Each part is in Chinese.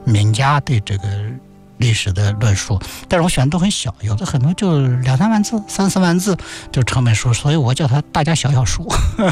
名家对这个历史的论述，但是我选的都很小，有的很多就2-3万字、3-4万字就成本书，所以我叫它大家小书。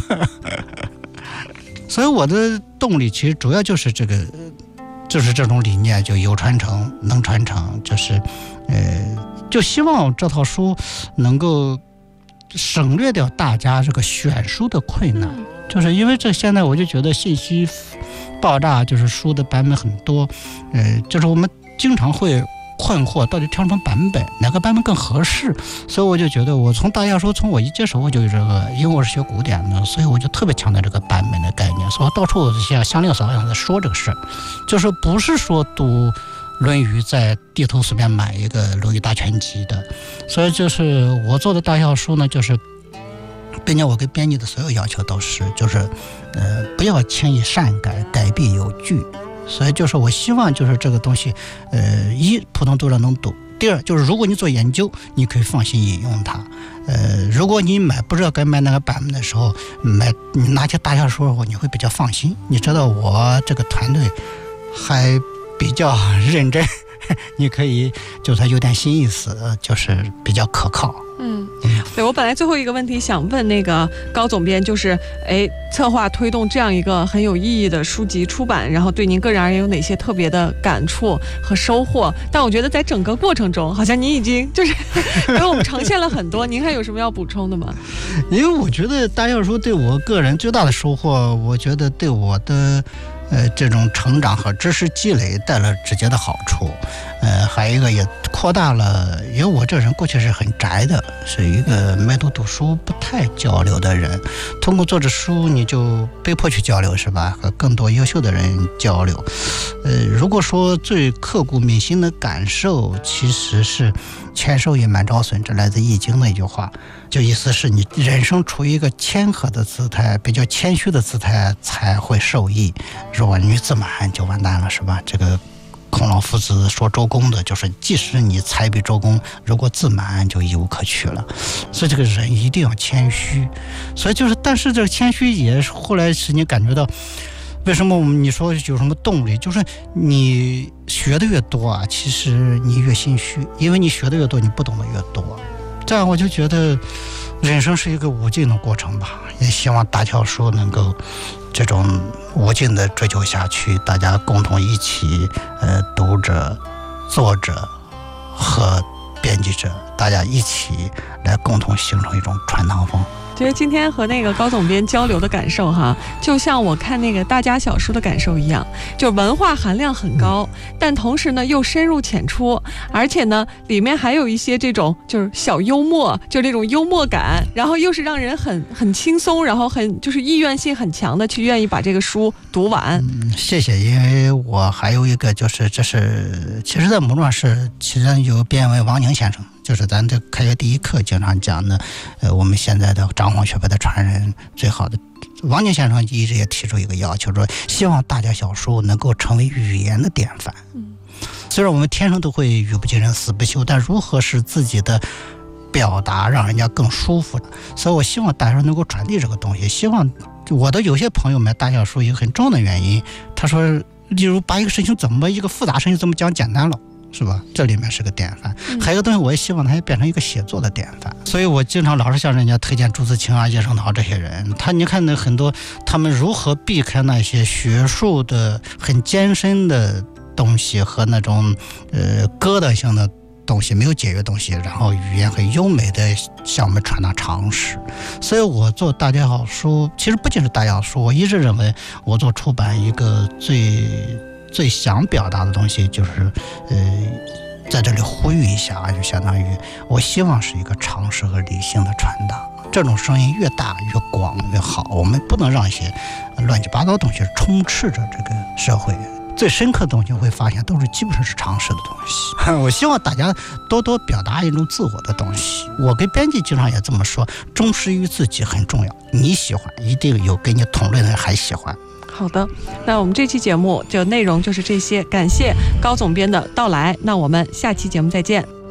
所以我的动力其实主要就是这种理念，就有传承、能传承，就希望这套书能够省略掉大家这个选书的困难，就是因为现在我就觉得信息爆炸，就是书的版本很多，就是我们经常会困惑到底挑什么版本，哪个版本更合适。所以我就觉得我从大家说，从我一接手我就有这个，因为我是学古典的，所以我就特别强调这个版本的概念，所以我到处像香令嫂一样在说这个事儿，就是不是说读论语在地头随便买一个论语大全集的。所以就是我做的大校书呢，就是并且我给编辑的所有要求都是不要轻易擅改，改必有据。所以就是我希望就是这个东西一普通读者能读，第二就是如果你做研究你可以放心引用它，如果你不知道该买哪个版本的时候，你拿起大校书的时候你会比较放心，你知道我这个团队还比较认真，你可以就它有点新意思，就是比较可靠。 对，我本来最后一个问题想问那个高总编，就是策划推动这样一个很有意义的书籍出版，然后对您个人而言有哪些特别的感触和收获？但我觉得在整个过程中好像您已经就是给我们呈现了很多，您还有什么要补充的吗？ 因为我觉得大校书对我个人最大的收获，我觉得对我的这种成长和知识积累带来直接的好处，还有一个也扩大了，因为我这人过去是很宅的，是一个埋头读书不太交流的人，通过做这书你就被迫去交流，是吧？和更多优秀的人交流。如果说最刻骨铭心的感受，其实是谦受益满招损，这来自易经的一句话，就意思是你人生处于一个谦和的姿态，比较谦虚的姿态才会受益，如果你自满就完蛋了，是吧？这个孔老夫子说周公的就是，即使你才比周公，如果自满就一无可取了。所以这个人一定要谦虚。所以但是这个谦虚也后来使你感觉到，为什么你说有什么动力？就是你学的越多啊，其实你越心虚，因为你学的越多，你不懂的越多。这样我就觉得人生是一个无尽的过程吧，也希望大校书能够这种无尽的追求下去，大家共同一起，读者、作者和编辑者，大家一起来共同形成一种传堂风。 觉得今天和那个高总编交流的感受哈，就像我看那个大家小书的感受一样，就是文化含量很高，但同时呢又深入浅出，而且呢里面还有一些这种就是小幽默，就是那种幽默感，然后又是让人很轻松，然后就是意愿性很强的去愿意把这个书读完。 谢谢。因为我还有一个就是其实在某种上是其实有编为王宁先生，就是咱这开学第一课经常讲的，我们现在的张黄学派的传人最好的王宁先生一直也提出一个要求，说希望大家小书能够成为语言的典范。虽然我们天生都会语不惊人死不休，但如何使自己的表达让人家更舒服，所以我希望大家能够传递这个东西。希望我的有些朋友买大校书一个很重要的原因，他说例如把一个事情一个复杂事情怎么讲简单了，是吧？这里面是个典范。还有一个东西我也希望它也变成一个写作的典范，所以我经常老是向人家推荐朱自清啊、叶圣陶这些人，你看那很多他们如何避开那些学术的很艰深的东西和那种疙瘩性的东西，没有解决东西，然后语言很优美的向我们传达常识。所以我做大家好书，其实不仅是大家好书，我一直认为我做出版一个最想表达的东西就是在这里呼吁一下，就相当于我希望是一个常识和理性的传达，这种声音越大越广越好，我们不能让一些乱七八糟的东西充斥着这个社会。最深刻的东西会发现都是基本上是常识的东西。我希望大家多多表达一种自我的东西。我跟编辑经常也这么说，忠实于自己很重要，你喜欢一定有跟你同类的人还喜欢。 好的，那我们这期节目就内容就是这些，感谢高总编的到来，那我们下期节目再见。